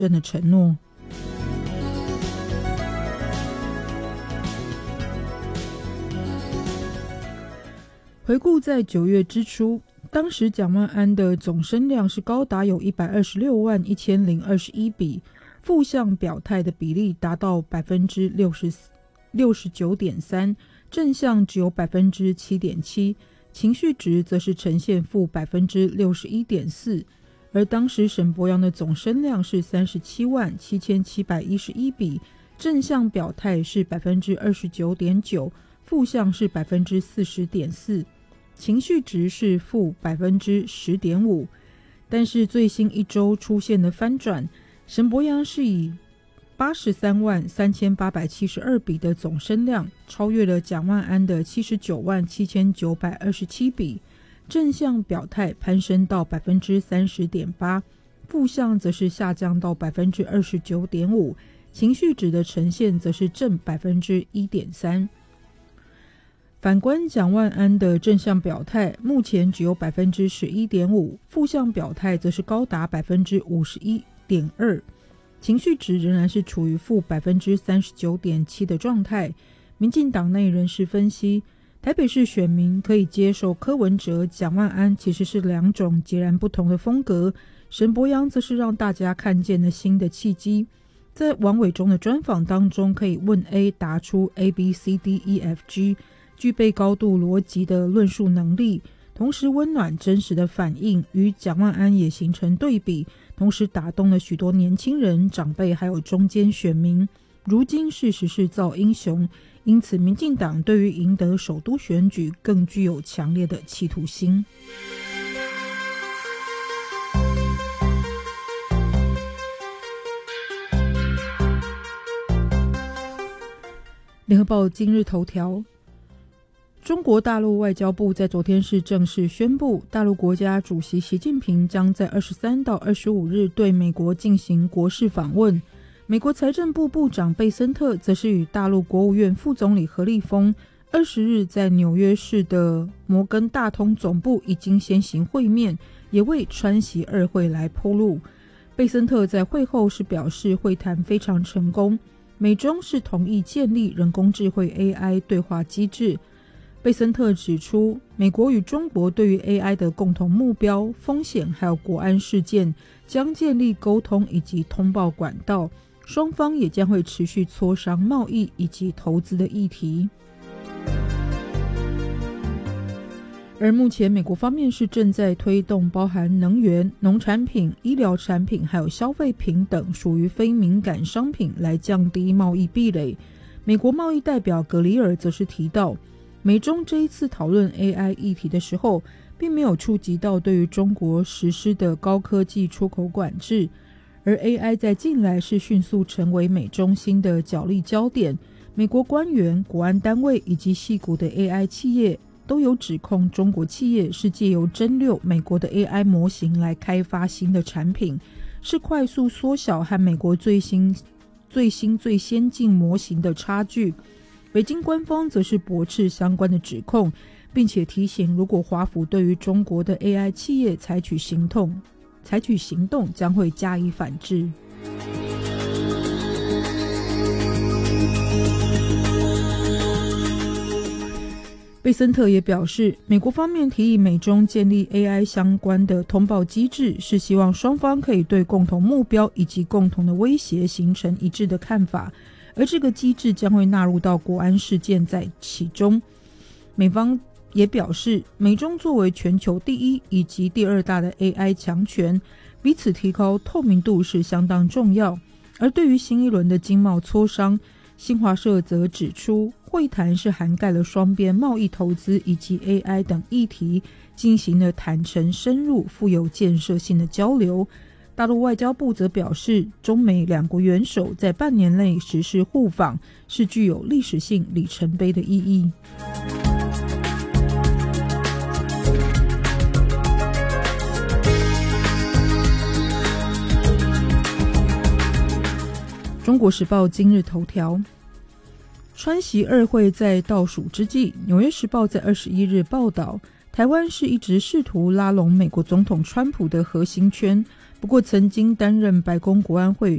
的承诺。回顾在9月之初，当时蒋万安的总声量是高达有1261021笔，负向表态的比例达到 69.3%， 正向只有 7.7%， 情绪值则是呈现负 61.4%。 而当时沈伯洋的总声量是377711笔，正向表态是 29.9%， 负向是 40.4%， 情绪值是负 10.5%。 但是最新一周出现的翻转，沈伯洋是以833872笔的总声量，超越了蒋万安的797927笔，正向表态攀升到 30.8%， 负向则是下降到 29.5%， 情绪值的呈现则是正 1.3%。 反观蒋万安的正向表态，目前只有 11.5%， 负向表态则是高达 51.2%， 情绪值仍然是处于负 39.7% 的状态。民进党内人士分析，台北市选民可以接受柯文哲、蒋万安其实是两种截然不同的风格，沈伯洋则是让大家看见了新的契机。在王伟忠的专访当中，可以问 A 答出 ABCDEFG， 具备高度逻辑的论述能力，同时温暖真实的反应，与蒋万安也形成对比，同时打动了许多年轻人、长辈还有中间选民。如今事实是造英雄，因此民进党对于赢得首都选举更具有强烈的企图心。联合报今日头条，中国大陆外交部在昨天是正式宣布，大陆国家主席习近平将在23到25日对美国进行国事访问。美国财政部部长贝森特则是与大陆国务院副总理何立峰20日在纽约市的摩根大通总部已经先行会面，也为川习二会来铺路。贝森特在会后是表示，会谈非常成功，美中是同意建立人工智慧 AI 对话机制。贝森特指出，美国与中国对于 AI 的共同目标、风险还有国安事件将建立沟通以及通报管道，双方也将会持续磋商贸易以及投资的议题。而目前美国方面是正在推动包含能源、农产品、医疗产品还有消费品等属于非敏感商品来降低贸易壁垒。美国贸易代表格里尔则是提到，美中这一次讨论 AI 议题的时候，并没有触及到对于中国实施的高科技出口管制，而 AI 在近来是迅速成为美中新的角力焦点。美国官员、国安单位以及矽谷的 AI 企业都有指控中国企业是借由蒸馏美国的 AI 模型来开发新的产品，是快速缩小和美国最先进模型的差距。北京官方则是驳斥相关的指控，并且提醒，如果华府对于中国的 AI 企业采取行动，将会加以反制。贝森特也表示，美国方面提议美中建立 AI 相关的通报机制，是希望双方可以对共同目标以及共同的威胁形成一致的看法，而这个机制将会纳入到国安事件在其中。美方也表示，美中作为全球第一以及第二大的 AI 强权，彼此提高透明度是相当重要。而对于新一轮的经贸磋商，新华社则指出，会谈是涵盖了双边贸易、投资以及 AI 等议题，进行了坦诚、深入、富有建设性的交流。大陆外交部则表示，中美两国元首在半年内实施互访，是具有历史性里程碑的意义。中国时报今日头条，川习二会在倒数之际，纽约时报在21日报道，台湾是一直试图拉拢美国总统川普的核心圈， 不过曾经担任白宫国安会